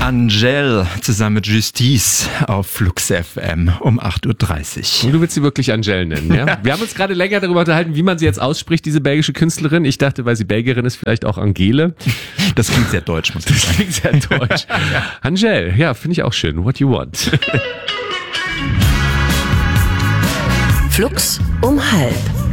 Angèle zusammen mit Justice auf Flux FM um 8.30 Uhr. Du willst sie wirklich Angèle nennen, ja? Wir haben uns gerade länger darüber unterhalten, wie man sie jetzt ausspricht, diese belgische Künstlerin. Ich dachte, weil sie Belgierin ist, vielleicht auch Angele. Das klingt sehr deutsch, muss ich sagen. Das klingt sehr deutsch. Angèle, ja, finde ich auch schön. What you want. Flux um 12:30.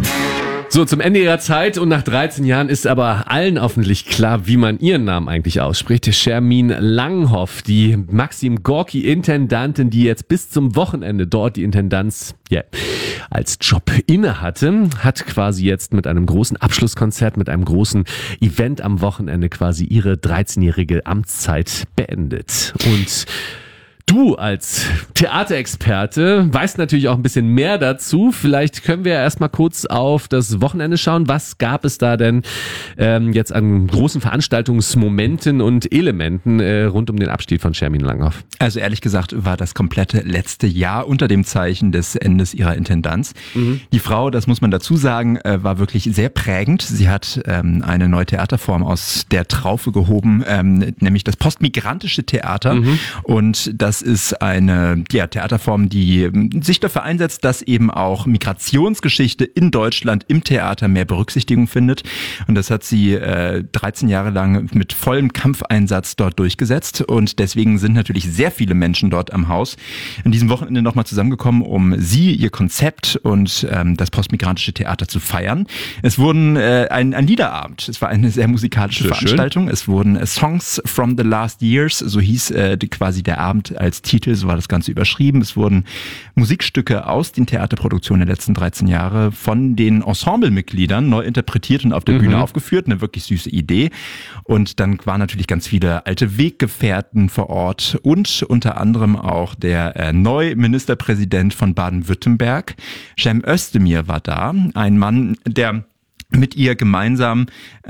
So, zum Ende ihrer Zeit und nach 13 Jahren ist aber allen hoffentlich klar, wie man ihren Namen eigentlich ausspricht. Shermeen Langhoff, die Maxim Gorki-Intendantin, die jetzt bis zum Wochenende dort die Intendanz als Job inne hatte, hat quasi jetzt mit einem großen Abschlusskonzert, mit einem großen Event am Wochenende quasi ihre 13-jährige Amtszeit beendet. Und du als Theaterexperte weißt natürlich auch ein bisschen mehr dazu. Vielleicht können wir erstmal kurz auf das Wochenende schauen. Was gab es da denn jetzt an großen Veranstaltungsmomenten und Elementen rund um den Abschied von Shermeen Langhoff? Also ehrlich gesagt war das komplette letzte Jahr unter dem Zeichen des Endes ihrer Intendanz. Die Frau, das muss man dazu sagen, war wirklich sehr prägend. Sie hat eine neue Theaterform aus der Traufe gehoben, nämlich das postmigrantische Theater. Und das ist eine Theaterform, die sich dafür einsetzt, dass eben auch Migrationsgeschichte in Deutschland im Theater mehr Berücksichtigung findet. Und das hat sie 13 Jahre lang mit vollem Kampfeinsatz dort durchgesetzt. Und deswegen sind natürlich sehr viele Menschen dort am Haus an diesem Wochenende nochmal zusammengekommen, um ihr Konzept und das postmigrantische Theater zu feiern. Es wurden ein Liederabend. Es war eine sehr musikalische Veranstaltung. Schön. Es wurden Songs from the Last Years, so hieß quasi der Abend als Titel, so war das Ganze überschrieben. Es wurden Musikstücke aus den Theaterproduktionen der letzten 13 Jahre von den Ensemblemitgliedern neu interpretiert und auf der Bühne aufgeführt. Eine wirklich süße Idee. Und dann waren natürlich ganz viele alte Weggefährten vor Ort und unter anderem auch der neue Ministerpräsident von Baden-Württemberg, Cem Özdemir, war da. Ein Mann, der mit ihr gemeinsam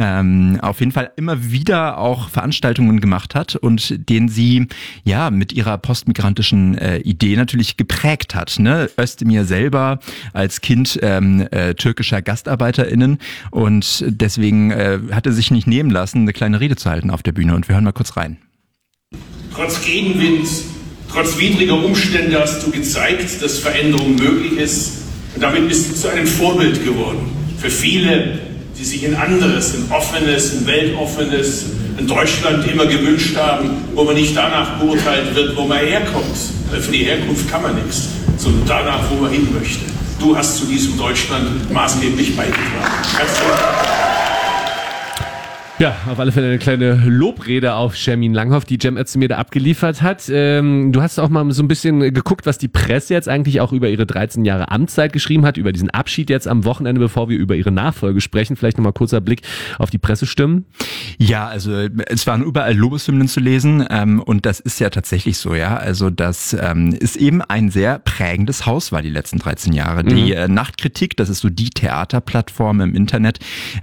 auf jeden Fall immer wieder auch Veranstaltungen gemacht hat und den sie mit ihrer postmigrantischen Idee natürlich geprägt hat. Ne? Özdemir selber als Kind türkischer GastarbeiterInnen und deswegen hat er sich nicht nehmen lassen, eine kleine Rede zu halten auf der Bühne und wir hören mal kurz rein. Trotz Gegenwind, trotz widriger Umstände hast du gezeigt, dass Veränderung möglich ist und damit bist du zu einem Vorbild geworden. Für viele, die sich ein anderes, ein offenes, ein weltoffenes, ein Deutschland immer gewünscht haben, wo man nicht danach beurteilt wird, wo man herkommt. Weil für die Herkunft kann man nichts, sondern danach, wo man hin möchte. Du hast zu diesem Deutschland maßgeblich beigetragen. Herzlichen Dank. Ja, auf alle Fälle eine kleine Lobrede auf Shermeen Langhoff, die Cem Özdemir da abgeliefert hat. Du hast auch mal so ein bisschen geguckt, was die Presse jetzt eigentlich auch über ihre 13 Jahre Amtszeit geschrieben hat, über diesen Abschied jetzt am Wochenende, bevor wir über ihre Nachfolge sprechen. Vielleicht nochmal kurzer Blick auf die Pressestimmen. Ja, also es waren überall Lobeshymnen zu lesen und das ist ja tatsächlich so, ja. Also das ist eben ein sehr prägendes Haus war die letzten 13 Jahre. Die Nachtkritik, das ist so die Theaterplattform im Internet,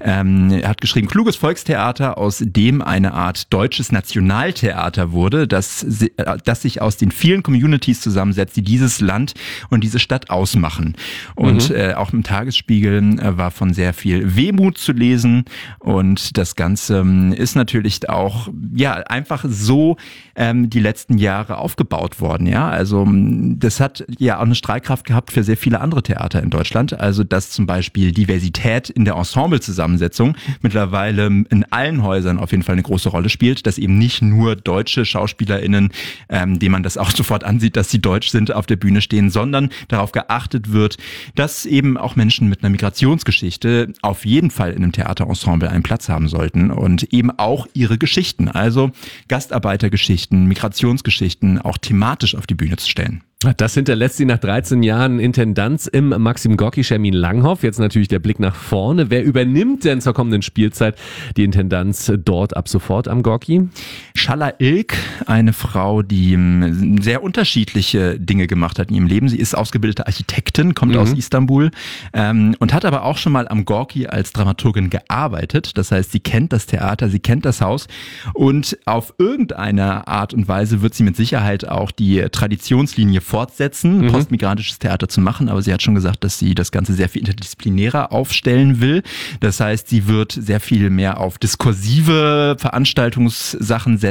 hat geschrieben, kluges Volkstheater, aus dem eine Art deutsches Nationaltheater wurde, das sich aus den vielen Communities zusammensetzt, die dieses Land und diese Stadt ausmachen. Und auch im Tagesspiegel war von sehr viel Wehmut zu lesen und das Ganze ist natürlich auch einfach so die letzten Jahre aufgebaut worden. Ja, also das hat ja auch eine Strahlkraft gehabt für sehr viele andere Theater in Deutschland. Also dass zum Beispiel Diversität in der Ensemblezusammensetzung mittlerweile in allen Häusern auf jeden Fall eine große Rolle spielt, dass eben nicht nur deutsche SchauspielerInnen, denen man das auch sofort ansieht, dass sie deutsch sind, auf der Bühne stehen, sondern darauf geachtet wird, dass eben auch Menschen mit einer Migrationsgeschichte auf jeden Fall in einem Theaterensemble einen Platz haben sollten und eben auch ihre Geschichten, also Gastarbeitergeschichten, Migrationsgeschichten auch thematisch auf die Bühne zu stellen. Das hinterlässt sie nach 13 Jahren Intendanz im Maxim Gorki, Shermeen Langhoff. Jetzt natürlich der Blick nach vorne. Wer übernimmt denn zur kommenden Spielzeit die Intendanz dort ab sofort am Gorki? Çağla İlk, eine Frau, die sehr unterschiedliche Dinge gemacht hat in ihrem Leben. Sie ist ausgebildete Architektin, kommt aus Istanbul und hat aber auch schon mal am Gorki als Dramaturgin gearbeitet. Das heißt, sie kennt das Theater, sie kennt das Haus und auf irgendeine Art und Weise wird sie mit Sicherheit auch die Traditionslinie fortsetzen, postmigrantisches Theater zu machen, aber sie hat schon gesagt, dass sie das Ganze sehr viel interdisziplinärer aufstellen will. Das heißt, sie wird sehr viel mehr auf diskursive Veranstaltungssachen setzen,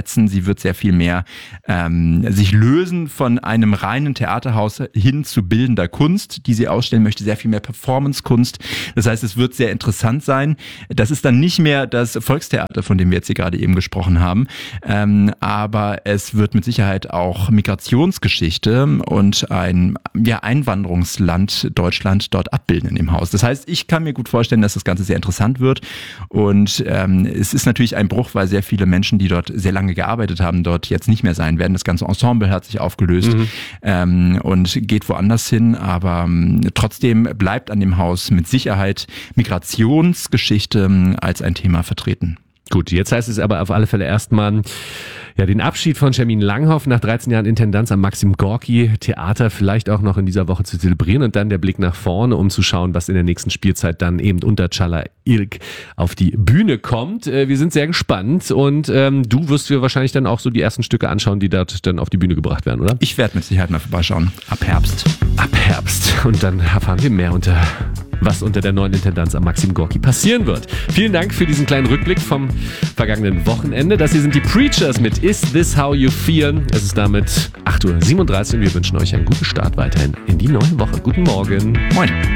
setzen. Sie wird sehr viel mehr sich lösen von einem reinen Theaterhaus hin zu bildender Kunst, die sie ausstellen möchte, sehr viel mehr Performance-Kunst. Das heißt, es wird sehr interessant sein. Das ist dann nicht mehr das Volkstheater, von dem wir jetzt hier gerade eben gesprochen haben, aber es wird mit Sicherheit auch Migrationsgeschichte und ein Einwanderungsland Deutschland dort abbilden in dem Haus. Das heißt, ich kann mir gut vorstellen, dass das Ganze sehr interessant wird und es ist natürlich ein Bruch, weil sehr viele Menschen, die dort sehr lange gearbeitet haben, dort jetzt nicht mehr sein werden. Das ganze Ensemble hat sich aufgelöst und geht woanders hin, aber trotzdem bleibt an dem Haus mit Sicherheit Migrationsgeschichte als ein Thema vertreten. Gut, jetzt heißt es aber auf alle Fälle erstmal den Abschied von Shermin Langhoff nach 13 Jahren Intendanz am Maxim Gorki Theater vielleicht auch noch in dieser Woche zu zelebrieren und dann der Blick nach vorne, um zu schauen, was in der nächsten Spielzeit dann eben unter Çağla Irk auf die Bühne kommt. Wir sind sehr gespannt und du wirst dir wahrscheinlich dann auch so die ersten Stücke anschauen, die dort dann auf die Bühne gebracht werden, oder? Ich werde mit Sicherheit mal vorbeischauen. Ab Herbst. Und dann erfahren wir mehr was unter der neuen Intendanz am Maxim Gorki passieren wird. Vielen Dank für diesen kleinen Rückblick vom vergangenen Wochenende. Das hier sind die Preachers mit Is This How You Feel? Es ist damit 8:37 Uhr und wir wünschen euch einen guten Start weiterhin in die neue Woche. Guten Morgen. Moin.